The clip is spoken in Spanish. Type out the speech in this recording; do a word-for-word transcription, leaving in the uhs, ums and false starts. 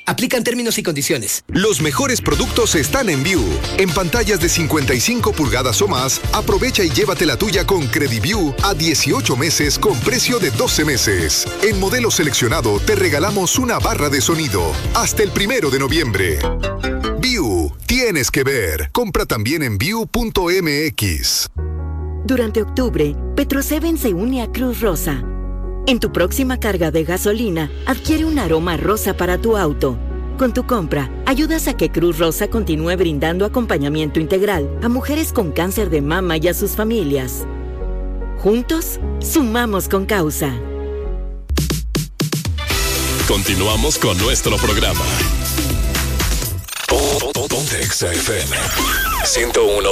Aplican términos y condiciones. Los mejores productos están en View. En pantallas de cincuenta y cinco pulgadas o más, aprovecha y llévate la tuya con CrediView a dieciocho meses con precio de doce meses. En modelo seleccionado te regalamos una barra de sonido hasta el primero de noviembre. View, tienes que ver. Compra también en view punto m x. Durante octubre, Petroseven se une a Cruz Rosa. En tu próxima carga de gasolina, adquiere un aroma rosa para tu auto. Con tu compra, ayudas a que Cruz Rosa continúe brindando acompañamiento integral a mujeres con cáncer de mama y a sus familias. Juntos, sumamos con causa. Continuamos con nuestro programa. Ponte Exa F M ciento uno